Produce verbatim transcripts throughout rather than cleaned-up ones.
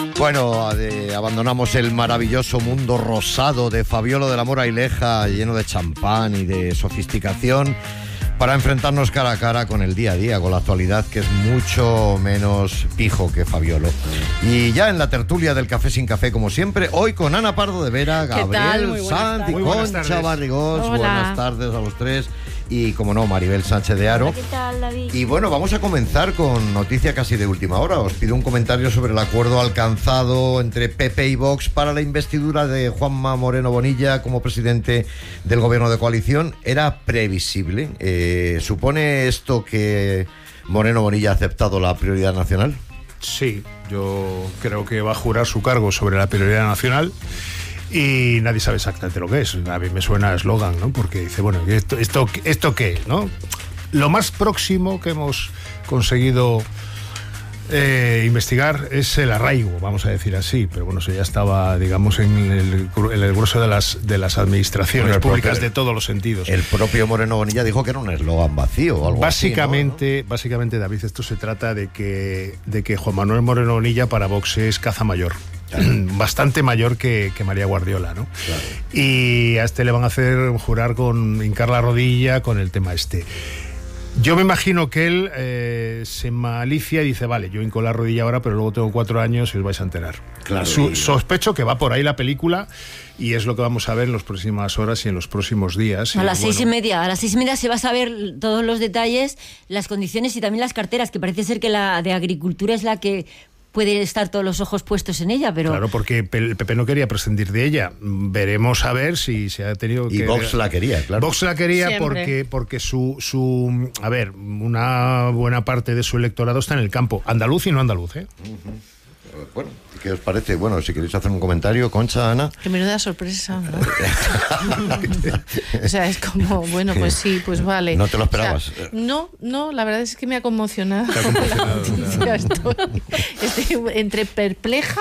Bueno, de, abandonamos el maravilloso mundo rosado de Fabiolo de la Mora y Leja, lleno de champán y de sofisticación, para enfrentarnos cara a cara con el día a día, con la actualidad, que es mucho menos pijo que Fabiolo. Y ya en la tertulia del Café sin Café, como siempre, hoy con Ana Pardo de Vera, Gabriel Sanz y Concha Barrigós. Buenas tardes a los tres. Y, como no, Maribel Sánchez de Haro. Hola, ¿qué tal, David? Y bueno, vamos a comenzar con noticia casi de última hora. Os pido un comentario sobre el acuerdo alcanzado entre P P y Vox para la investidura de Juanma Moreno Bonilla como presidente del gobierno de coalición. ¿Era previsible? Eh, ¿Supone esto que Moreno Bonilla ha aceptado la prioridad nacional? Sí, yo creo que va a jurar su cargo sobre la prioridad nacional. Y nadie sabe exactamente lo que es. A mí me suena a eslogan, ¿no? Porque dice, bueno, ¿esto, esto, esto qué es, no? Lo más próximo que hemos conseguido eh, investigar es el arraigo, vamos a decir así. Pero bueno, eso ya estaba, digamos, en el, en el grueso de las, de las administraciones públicas propio, de todos los sentidos. El propio Moreno Bonilla dijo que era un eslogan vacío o algo básicamente, así, ¿no? Básicamente, David, esto se trata de que, de que Juan Manuel Moreno Bonilla para Vox es caza mayor. Bastante mayor que, que María Guardiola, ¿no? Claro. Y a este le van a hacer jurar con hincar la rodilla con el tema este. Yo me imagino que él eh, se malicia y dice, vale, yo hinco la rodilla ahora, pero luego tengo cuatro años y os vais a enterar. Claro. Su, sospecho que va por ahí la película y es lo que vamos a ver en las próximas horas y en los próximos días. A y, las bueno, seis y media, a las seis y media se va a saber todos los detalles, las condiciones y también las carteras, que parece ser que la de Agricultura es la que puede estar todos los ojos puestos en ella, pero... Claro, porque el P P no quería prescindir de ella. Veremos a ver si se ha tenido que... Y Vox la quería, claro. Vox la quería Siempre. porque, porque su, su... A ver, una buena parte de su electorado está en el campo. Andaluz y no andaluz, ¿eh? Uh-huh. Bueno, ¿qué os parece? Bueno, si queréis hacer un comentario, Concha, Ana. Que menuda sorpresa, ¿no? O sea, es como, bueno, pues sí, pues vale. ¿No te lo esperabas? O sea, no, no, la verdad es que me ha conmocionado. Te ha conmocionado, noticia, claro. estoy, estoy entre perpleja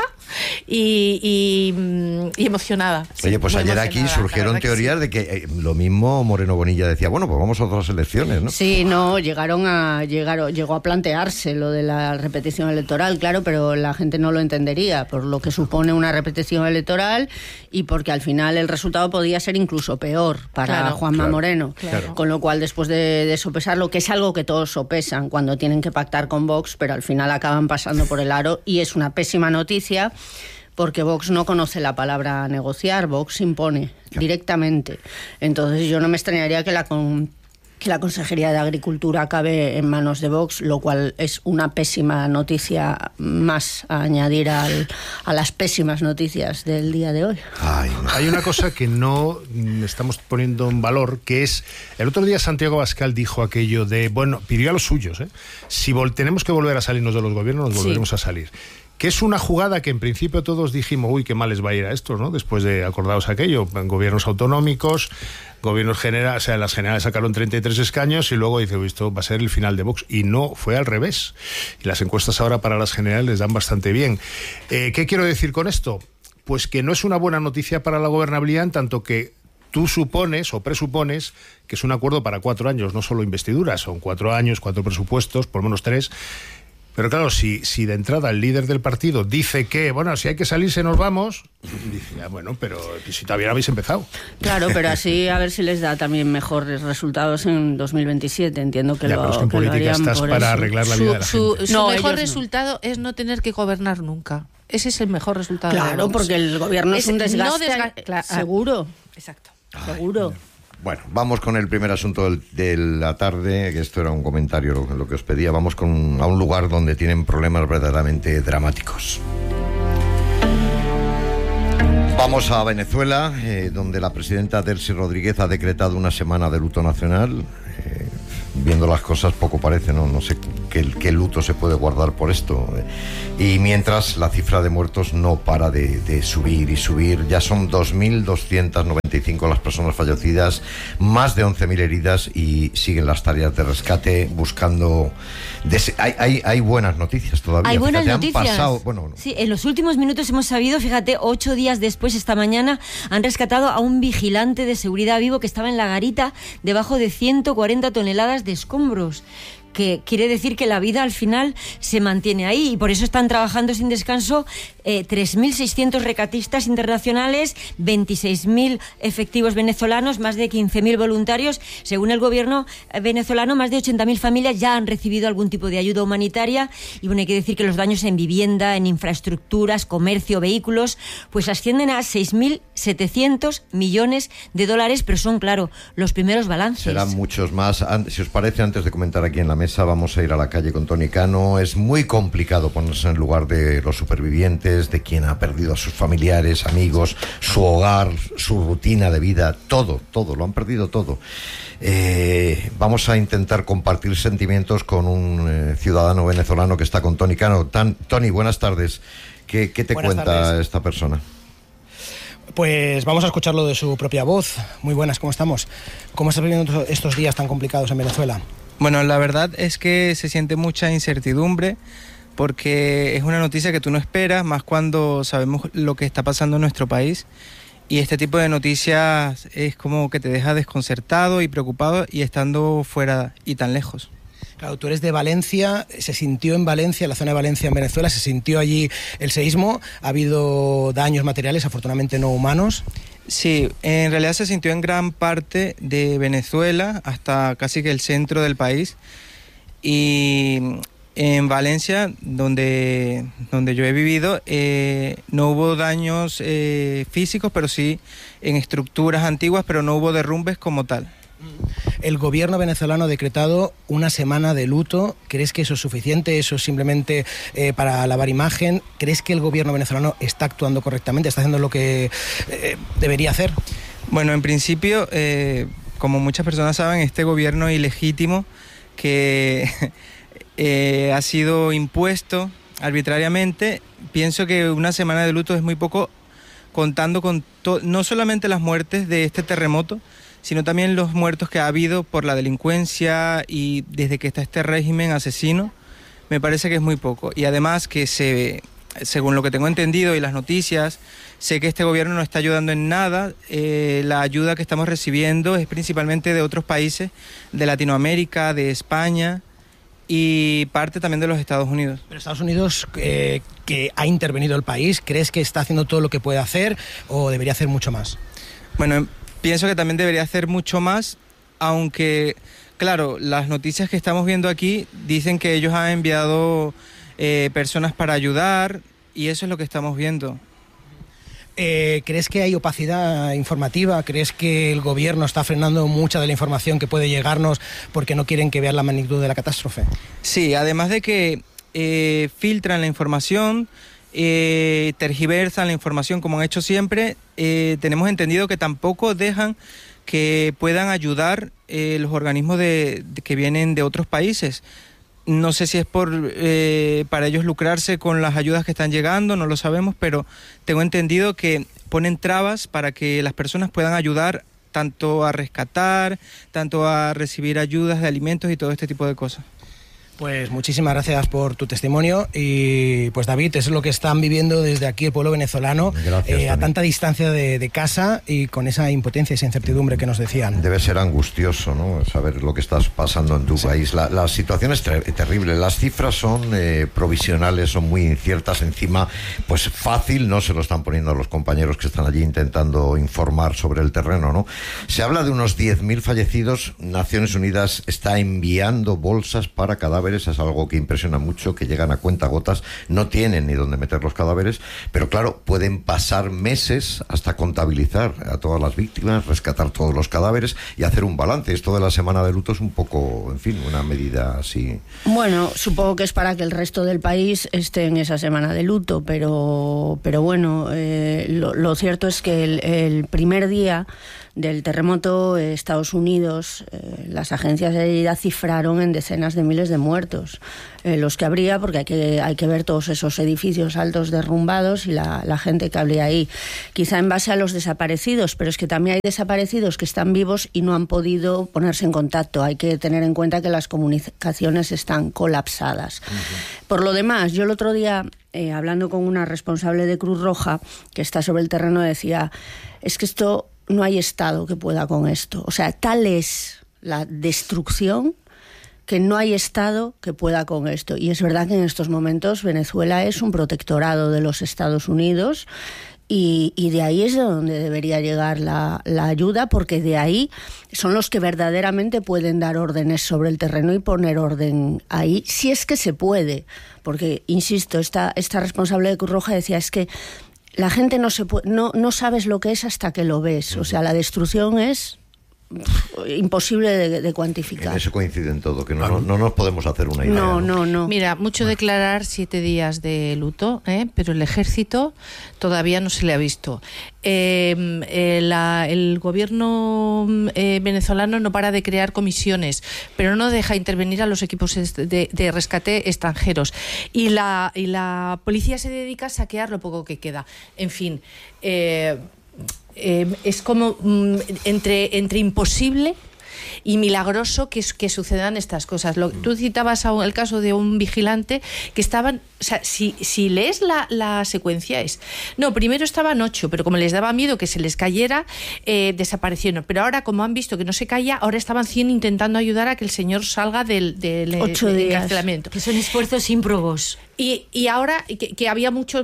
y, y, y emocionada. Sí, Oye, pues muy ayer aquí emocionada, surgieron teorías sí. de que eh, lo mismo Moreno Bonilla decía, bueno, pues vamos a otras elecciones, ¿no? Sí, no, llegaron a llegaron, llegó a plantearse lo de la repetición electoral, claro, pero la gente no lo entendería, por lo que supone una repetición electoral y porque al final el resultado podía ser incluso peor para Claro, Juanma claro, Moreno. claro. Con lo cual, después de, de sopesarlo, que es algo que todos sopesan cuando tienen que pactar con Vox, pero al final acaban pasando por el aro y es una pésima noticia. Porque Vox no conoce la palabra negociar, Vox impone directamente. Entonces yo no me extrañaría que la, con, que la Consejería de Agricultura acabe en manos de Vox, lo cual es una pésima noticia más a añadir al, a las pésimas noticias del día de hoy. Ay, Hay una cosa que no estamos poniendo en valor, que es, el otro día Santiago Abascal dijo aquello de, bueno, pidió a los suyos, ¿eh? Si vol- tenemos que volver a salirnos de los gobiernos, nos volveremos Sí. a salir. Que es una jugada que en principio todos dijimos, uy, qué mal les va a ir a estos, ¿no? Después de, acordaos aquello, gobiernos autonómicos, gobiernos generales, o sea, las generales sacaron treinta y tres escaños y luego dice, uy, esto va a ser el final de Vox. Y no, fue al revés. Y las encuestas ahora para las generales les dan bastante bien. Eh, ¿Qué quiero decir con esto? Pues que no es una buena noticia para la gobernabilidad, en tanto que tú supones o presupones que es un acuerdo para cuatro años, no solo investiduras, son cuatro años, cuatro presupuestos, por lo menos tres. Pero claro, si, si de entrada el líder del partido dice que, bueno, si hay que salirse nos vamos, dice, ya, bueno, pero si todavía no habéis empezado. Claro, pero así a ver si les da también mejores resultados en dos mil veintisiete. Entiendo que Ya, lo, pero es que en que lo política harían estás por para eso. arreglar la vida Su, de la su, gente. su No, mejor ellos no. resultado es no tener que gobernar nunca. Ese es el mejor resultado. de Claro, Vox. porque el gobierno es, Es un no desgaste, desga- claro. seguro, Exacto. seguro. bueno, vamos con el primer asunto del, de la tarde, que esto era un comentario, lo, lo que os pedía. Vamos con, a un lugar donde tienen problemas verdaderamente dramáticos. Vamos a Venezuela, eh, donde la presidenta Delcy Rodríguez ha decretado una semana de luto nacional. Eh, viendo las cosas poco parece, no, no sé qué, qué luto se puede guardar por esto. Y mientras la cifra de muertos no para de, de subir y subir, ya son dos mil doscientas noventa y cinco las personas fallecidas, más de once mil heridas y siguen las tareas de rescate buscando... Des... Hay, hay, hay buenas noticias todavía. Hay buenas Fíjate, noticias. Han pasado, bueno, no. Sí, en los últimos minutos hemos sabido, fíjate, ocho días después, esta mañana, han rescatado a un vigilante de seguridad vivo que estaba en la garita debajo de ciento cuarenta toneladas de escombros. que quiere decir que la vida al final se mantiene ahí, y por eso están trabajando sin descanso eh, tres mil seiscientos recatistas internacionales, veintiséis mil efectivos venezolanos, más de quince mil voluntarios. Según el gobierno venezolano, más de ochenta mil familias ya han recibido algún tipo de ayuda humanitaria, y bueno, hay que decir que los daños en vivienda, en infraestructuras, comercio, vehículos, pues ascienden a seis mil setecientos millones de dólares, pero son, claro, los primeros balances. Serán muchos más. Si os parece, antes de comentar aquí en la mesa, vamos a ir a la calle con Toni Cano. Es muy complicado ponerse en el lugar de los supervivientes, de quien ha perdido a sus familiares, amigos, su hogar, su rutina de vida, todo, todo, lo han perdido todo. Eh, vamos a intentar compartir sentimientos con un eh, ciudadano venezolano que está con Toni Cano. Tan, Toni, buenas tardes. ¿Qué, qué te buenas cuenta tardes. esta persona? Pues vamos a escucharlo de su propia voz. Muy buenas, ¿cómo estamos? ¿Cómo estás viviendo estos días tan complicados en Venezuela? Bueno, la verdad es que se siente mucha incertidumbre, porque es una noticia que tú no esperas, más cuando sabemos lo que está pasando en nuestro país. Y este tipo de noticias es como que te deja desconcertado y preocupado, y estando fuera y tan lejos. Claro, tú eres de Valencia, se sintió en Valencia, en la zona de Valencia en Venezuela, se sintió allí el seísmo, ha habido daños materiales, afortunadamente no humanos. Sí, en realidad se sintió en gran parte de Venezuela, hasta casi que el centro del país. Y en Valencia, donde, donde yo he vivido, eh, no hubo daños eh, físicos, pero sí en estructuras antiguas, pero no hubo derrumbes como tal. El gobierno venezolano ha decretado una semana de luto. ¿Crees que eso es suficiente? ¿Eso es simplemente eh, para lavar imagen? ¿Crees que el gobierno venezolano está actuando correctamente? ¿Está haciendo lo que eh, debería hacer? Bueno, en principio, eh, como muchas personas saben, este gobierno ilegítimo que eh, ha sido impuesto arbitrariamente, pienso que una semana de luto es muy poco, contando con to- no solamente las muertes de este terremoto, sino también los muertos que ha habido por la delincuencia y desde que está este régimen asesino. Me parece que es muy poco. Y además que, se, según lo que tengo entendido y las noticias, sé que este gobierno no está ayudando en nada. Eh, la ayuda que estamos recibiendo es principalmente de otros países, de Latinoamérica, de España y parte también de los Estados Unidos. Pero Estados Unidos, eh, que ha intervenido el país, ¿crees que está haciendo todo lo que puede hacer o debería hacer mucho más? Bueno, pienso que también debería hacer mucho más, aunque, claro, las noticias que estamos viendo aquí dicen que ellos han enviado eh, personas para ayudar, y eso es lo que estamos viendo. Eh, ¿Crees que hay opacidad informativa? ¿Crees que el gobierno está frenando mucha de la información que puede llegarnos porque no quieren que vean la magnitud de la catástrofe? Sí, además de que eh, filtran la información, Eh, tergiversan la información como han hecho siempre, eh, tenemos entendido que tampoco dejan que puedan ayudar eh, los organismos de, de, que vienen de otros países. No sé si es por eh, para ellos lucrarse con las ayudas que están llegando, no lo sabemos, pero tengo entendido que ponen trabas para que las personas puedan ayudar tanto a rescatar, tanto a recibir ayudas de alimentos y todo este tipo de cosas. Pues muchísimas gracias por tu testimonio, y pues David, eso es lo que están viviendo desde aquí el pueblo venezolano, Gracias, eh, a tanta distancia de, de casa y con esa impotencia y esa incertidumbre que nos decían. Debe ser angustioso, ¿no?, saber lo que estás pasando en tu sí. país. La, la situación es ter- terrible, las cifras son eh, provisionales, son muy inciertas, encima pues fácil no se lo están poniendo a los compañeros que están allí intentando informar sobre el terreno, ¿no? Se habla de unos diez mil fallecidos. Naciones Unidas está enviando bolsas para cadáveres. Es algo que impresiona mucho, que llegan a cuentagotas, no tienen ni dónde meter los cadáveres, pero claro, pueden pasar meses hasta contabilizar a todas las víctimas, rescatar todos los cadáveres y hacer un balance. Esto de la semana de luto es un poco, en fin, una medida así. Bueno, supongo que es para que el resto del país esté en esa semana de luto, pero, pero bueno, eh, lo, lo cierto es que el, el primer día del terremoto, eh, Estados Unidos, eh, las agencias de ayuda cifraron en decenas de miles de muertos, eh, los que habría, porque hay que, hay que ver todos esos edificios altos derrumbados y la, la gente que habría ahí. Quizá en base a los desaparecidos, pero es que también hay desaparecidos que están vivos y no han podido ponerse en contacto. Hay que tener en cuenta que las comunicaciones están colapsadas. Uh-huh. Por lo demás, yo el otro día, eh, hablando con una responsable de Cruz Roja que está sobre el terreno, decía, es que esto no hay Estado que pueda con esto. O sea, tal es la destrucción que no hay Estado que pueda con esto. Y es verdad que en estos momentos Venezuela es un protectorado de los Estados Unidos y, y de ahí es de donde debería llegar la, la ayuda, porque de ahí son los que verdaderamente pueden dar órdenes sobre el terreno y poner orden ahí, si es que se puede. Porque, insisto, esta, esta responsable de Cruz Roja decía, es que la gente no, se puede, no, no sabes lo que es hasta que lo ves. O sea, la destrucción es imposible de, de cuantificar. En eso coinciden todo, que no, no, no nos podemos hacer una idea. No, no, no. Mira, mucho declarar siete días de luto, ¿eh? Pero el ejército todavía no se le ha visto. Eh, eh, la, el gobierno eh, venezolano no para de crear comisiones, pero no deja intervenir a los equipos de, de rescate extranjeros. Y la, y la policía se dedica a saquear lo poco que queda. En fin, eh, Eh, es como mm, entre, entre imposible y milagroso que, que sucedan estas cosas. Lo, tú citabas a un, el caso de un vigilante que estaban, o sea, si, si lees la, la secuencia es, no, primero estaban ocho, pero como les daba miedo que se les cayera, eh, desaparecieron, pero ahora como han visto que no se caía, ahora estaban cien intentando ayudar a que el señor salga del, del, ocho del días. encarcelamiento. Que son esfuerzos ímprobos. Y, y ahora que, que había mucho...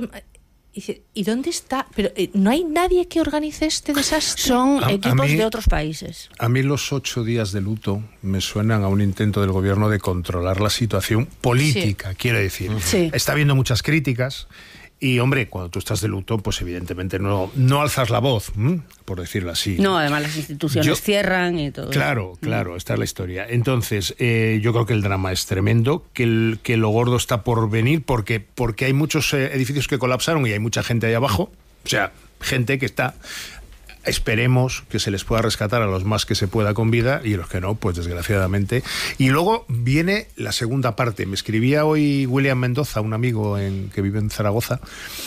¿Y dónde está? Pero eh, ¿no hay nadie que organice este desastre? Son a, equipos a mí, de otros países. A mí los ocho días de luto me suenan a un intento del gobierno de controlar la situación política, sí. quiero decir. Sí. Está habiendo muchas críticas y, hombre, cuando tú estás de luto, pues evidentemente no, no alzas la voz, ¿m? por decirlo así. No, además las instituciones yo, cierran y todo. Claro, claro, esta es la historia. Entonces, eh, yo creo que el drama es tremendo, que, el, que lo gordo está por venir, porque, porque hay muchos eh, edificios que colapsaron y hay mucha gente ahí abajo, o sea, gente que está... Esperemos que se les pueda rescatar a los más que se pueda con vida y los que no, pues desgraciadamente. Y luego viene la segunda parte. Me escribía hoy William Mendoza, un amigo en, que vive en Zaragoza,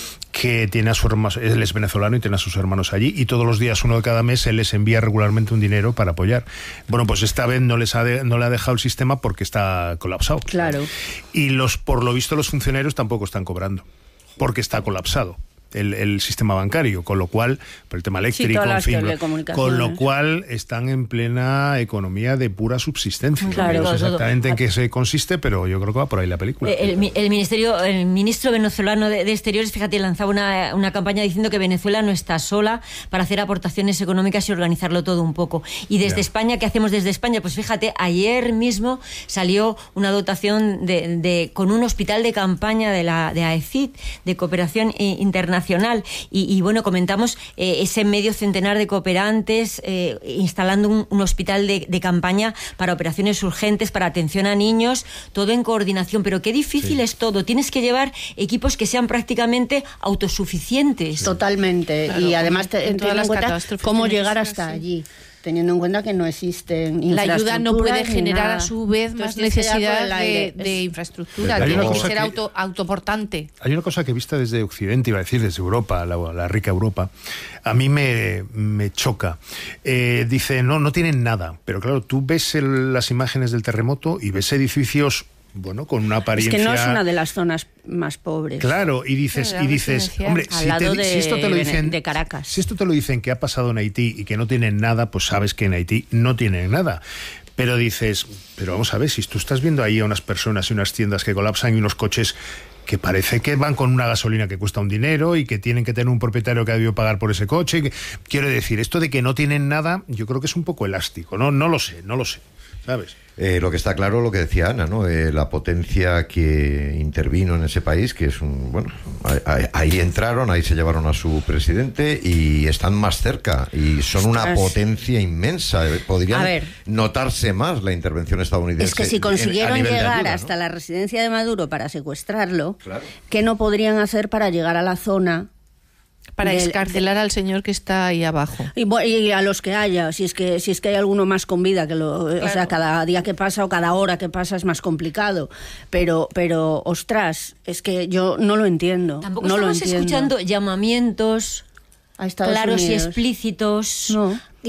que tiene a sus hermanos, él es venezolano y tiene a sus hermanos allí, y todos los días, uno de cada mes, él les envía regularmente un dinero para apoyar. Bueno, pues esta vez no les ha de, no le ha dejado el sistema porque está colapsado. Claro. Y los, por lo visto, los funcionarios tampoco están cobrando, porque está colapsado. El, el sistema bancario, con lo cual, por el tema eléctrico, sí, en fin, con lo ¿eh? cual están en plena economía de pura subsistencia. Claro, no sé exactamente todo. en qué se consiste, pero yo creo que va por ahí la película. El, el, ministerio, el ministro venezolano de, de Exteriores, fíjate, lanzaba una, una campaña diciendo que Venezuela no está sola para hacer aportaciones económicas y organizarlo todo un poco. Y desde ya. España, ¿qué hacemos desde España? Pues fíjate, ayer mismo salió una dotación de, de con un hospital de campaña de la de A E C I D, de Cooperación Internacional. Y, y bueno, comentamos eh, ese medio centenar de cooperantes eh, instalando un, un hospital de, de campaña para operaciones urgentes, para atención a niños, todo en coordinación. Pero qué difícil sí. es todo. Tienes que llevar equipos que sean prácticamente autosuficientes. Sí. Totalmente. Claro, y además te, en todas las catástrofes cómo llegar hasta sí. allí. Teniendo en cuenta que no existen la ayuda no puede generar nada. a su vez más necesidad de, de infraestructura, tiene que ser auto, autoportante. Hay una cosa que vista desde Occidente, iba a decir desde Europa, la, la rica Europa, a mí me, me choca. Eh, dice, no, no tienen nada, pero claro, tú ves el, las imágenes del terremoto y ves edificios, bueno, con una apariencia... Es que no es una de las zonas más pobres. Claro, y dices, y dices hombre, al si, lado te, de, si esto te lo dicen, de Caracas. Si esto te lo dicen que ha pasado en Haití y que no tienen nada, pues sabes que en Haití no tienen nada. Pero dices, pero vamos a ver, si tú estás viendo ahí a unas personas y unas tiendas que colapsan y unos coches que parece que van con una gasolina que cuesta un dinero y que tienen que tener un propietario que ha debido pagar por ese coche. Que, quiero decir, esto de que no tienen nada, yo creo que es un poco elástico, ¿no? No lo sé, no lo sé, ¿sabes? Eh, lo que está claro, lo que decía Ana, ¿no? Eh, la potencia que intervino en ese país, que es un... Bueno, ahí, ahí entraron, ahí se llevaron a su presidente y están más cerca y son una Ostras. potencia inmensa. Podrían notarse más la intervención estadounidense. Es que si consiguieron en, llegar ayuda, hasta ¿no? la residencia de Maduro para secuestrarlo, claro. ¿qué no podrían hacer para llegar a la zona? Para del, excarcelar al señor que está ahí abajo. Y, y a los que haya, si es que si es que hay alguno más con vida, que lo, claro. o sea, cada día que pasa o cada hora que pasa es más complicado. Pero, pero ostras, es que yo no lo entiendo. Tampoco no estamos lo entiendo. escuchando llamamientos a Estados claros Unidos. y explícitos. No.